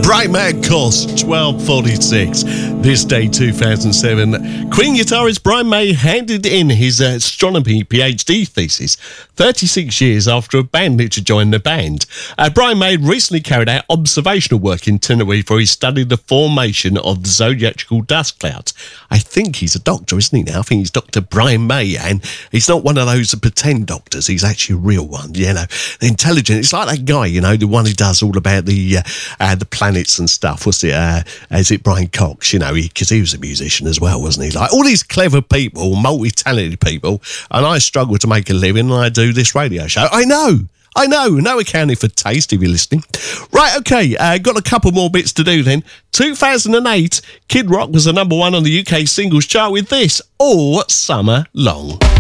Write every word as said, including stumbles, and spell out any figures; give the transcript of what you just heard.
Bright Mad Cost, twelve forty-six. This day, two thousand seven, Queen guitarist Brian May handed in his uh, astronomy PhD thesis thirty-six years after a bandit to join the band. Uh, Brian May recently carried out observational work in Tenerife where he studied the formation of the zodiacal dust clouds. I think he's a doctor, isn't he now? I think he's Doctor Brian May, and he's not one of those pretend doctors. He's actually a real one, you know. Intelligent. It's like that guy, you know, the one who does all about the uh, uh, the planets and stuff. What's it? Uh, is it Brian Cox? You know, because he, he was a musician as well, wasn't he? Like all these clever people, multi-talented people, and I struggle to make a living, and I do this radio show. I know. I know, no accounting for taste if you're listening. Right, okay, uh, got a couple more bits to do then. two thousand eight, Kid Rock was the number one on the U K singles chart with this, All Summer Long.